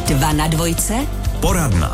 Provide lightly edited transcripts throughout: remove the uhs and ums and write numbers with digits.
2 na dvojce. Poradna.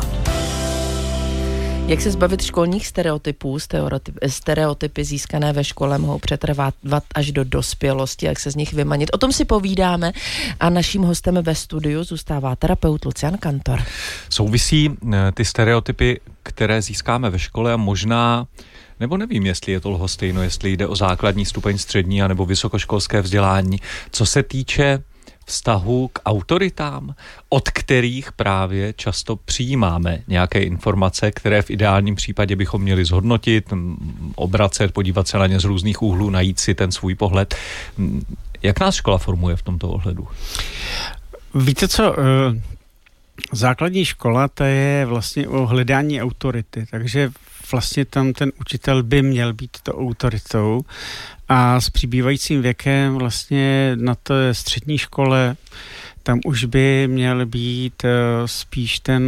Jak se zbavit školních stereotypů? Stereotypy získané ve škole mohou přetrvávat až do dospělosti, jak se z nich vymanit. O tom si povídáme a naším hostem ve studiu zůstává terapeut Lucian Kantor. Souvisí ty stereotypy, které získáme ve škole a možná, nebo nevím, jestli je to lhostejno, jestli jde o základní stupeň, střední anebo vysokoškolské vzdělání. Co se týče vztahu k autoritám, od kterých právě často přijímáme nějaké informace, které v ideálním případě bychom měli zhodnotit, obracet, podívat se na ně z různých úhlů, najít si ten svůj pohled. Jak nás škola formuje v tomto ohledu? Víte co, základní škola, to je vlastně o hledání autority, takže vlastně tam ten učitel by měl být to autoritou a s přibývajícím věkem vlastně na té střední škole tam už by měl být spíš ten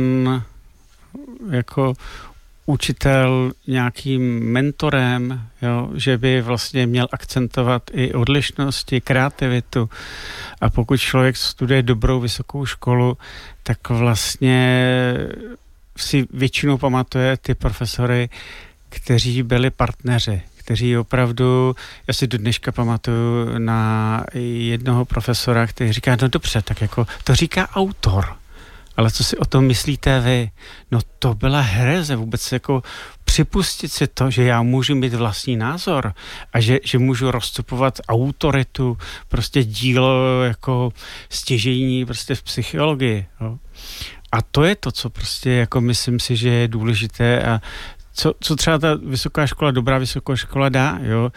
jako učitel nějakým mentorem, jo, že by vlastně měl akcentovat i odlišnosti, kreativitu. A pokud člověk studuje dobrou vysokou školu, tak vlastně si většinou pamatuje ty profesory, kteří byli partneři, kteří opravdu, já si do dneška pamatuju na jednoho profesora, který říká, no dobře, tak jako to říká autor, ale co si o tom myslíte vy? No to byla hereze vůbec jako připustit si to, že já můžu mít vlastní názor a že můžu rozstupovat autoritu, prostě dílo jako stěžejní prostě v psychologii. Jo. A to je to, co prostě jako myslím si, že je důležité a co třeba ta vysoká škola, dobrá vysoká škola dá, jo.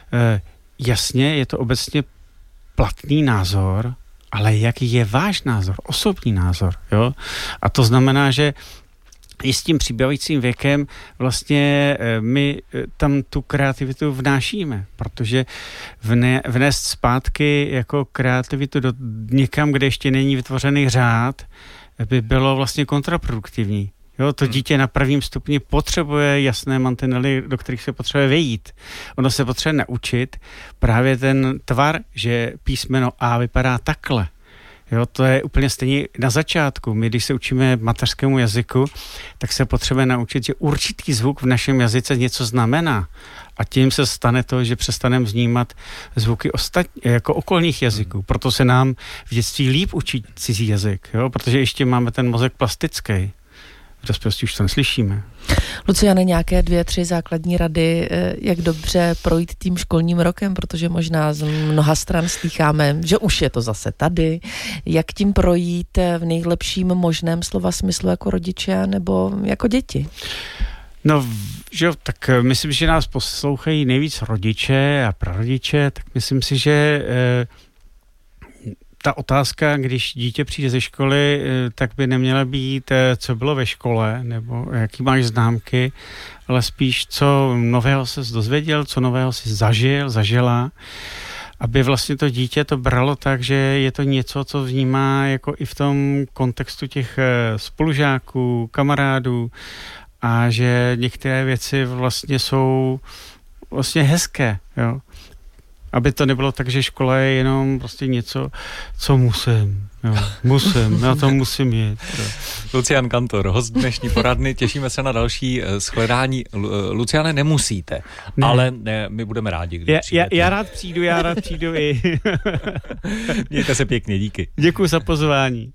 Jasně, je to obecně platný názor, ale jaký je váš názor, osobní názor, jo. A to znamená, že i s tím přibývajícím věkem vlastně my tam tu kreativitu vnášíme, protože vnést zpátky jako kreativitu do někam, kde ještě není vytvořený řád, by bylo vlastně kontraproduktivní. Jo, to dítě na prvním stupni potřebuje jasné mantinely, do kterých se potřebuje vejít. Ono se potřebuje naučit právě ten tvar, že písmeno A vypadá takhle. Jo, to je úplně stejně na začátku. My, když se učíme mateřskému jazyku, tak se potřebuje naučit, že určitý zvuk v našem jazyce něco znamená. A tím se stane to, že přestaneme vnímat zvuky jako okolních jazyků. Proto se nám v dětství líp učí cizí jazyk, jo? Protože ještě máme ten mozek plastický. V dospělosti už to neslyšíme. Luciane, nějaké 2-3 základní rady, jak dobře projít tím školním rokem, protože možná z mnoha stran slýcháme, že už je to zase tady. Jak tím projít v nejlepším možném slova smyslu jako rodiče nebo jako děti? No, že jo, tak myslím, že nás poslouchají nejvíc rodiče a prarodiče, tak myslím si, že ta otázka, když dítě přijde ze školy, tak by neměla být, co bylo ve škole, nebo jaký máš známky, ale spíš, co nového ses dozvěděl, co nového si zažila, aby vlastně to dítě to bralo tak, že je to něco, co vnímá jako i v tom kontextu těch spolužáků, kamarádů, a že některé věci vlastně jsou vlastně hezké, jo. Aby to nebylo tak, že shkola je jenom prostě něco, co musím, na to musím jít. Jo. Lucian Kantor, host dnešní poradny, těšíme se na další shledání. Luciane, nemusíte, ne. Ale ne, my budeme rádi, když přijdete. Já rád přijdu i. Mějte se pěkně, díky. Děkuji za pozvání.